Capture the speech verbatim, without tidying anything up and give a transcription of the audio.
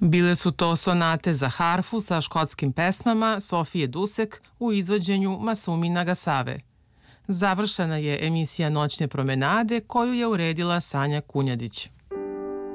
Bile su to sonate za harfu sa škotskim pesmama Sofije Dusek u izvođenju Masumi Nagasave. Završena je emisija Noćne promenade koju je uredila Sanja Kunjadić.